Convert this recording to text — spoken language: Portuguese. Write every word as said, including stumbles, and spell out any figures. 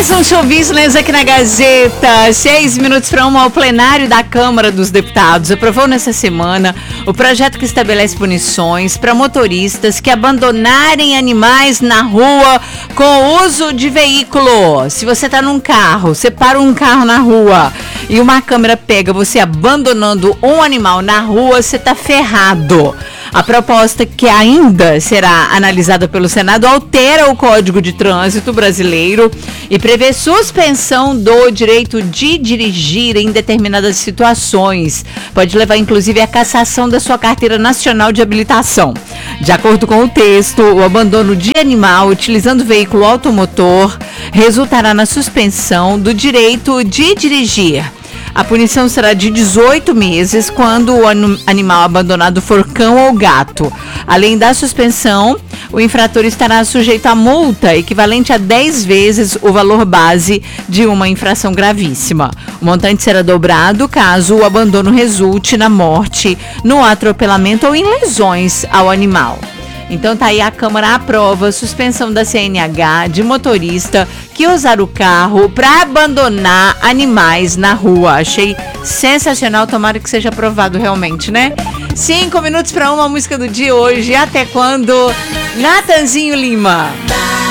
Mais um show business aqui na Gazeta. Seis minutos para uma. O plenário da Câmara dos Deputados aprovou nessa semana o projeto que estabelece punições para motoristas que abandonarem animais na rua com o uso de veículo. Se você está num carro, você para um carro na rua e uma câmera pega você abandonando um animal na rua, você está ferrado. A proposta, que ainda será analisada pelo Senado, altera o Código de Trânsito brasileiro e prevê suspensão do direito de dirigir em determinadas situações. Pode levar, inclusive, à cassação da sua carteira nacional de habilitação. De acordo com o texto, o abandono de animal utilizando veículo automotor resultará na suspensão do direito de dirigir. A punição será de dezoito meses quando o animal abandonado for cão ou gato. Além da suspensão, o infrator estará sujeito a multa equivalente a dez vezes o valor base de uma infração gravíssima. O montante será dobrado caso o abandono resulte na morte, no atropelamento ou em lesões ao animal. Então tá aí, a Câmara aprova a suspensão da C N H de motorista que usar o carro para abandonar animais na rua. Achei sensacional, tomara que seja aprovado realmente, né? Cinco minutos para uma música do dia hoje. Até quando? Natanzinho Lima.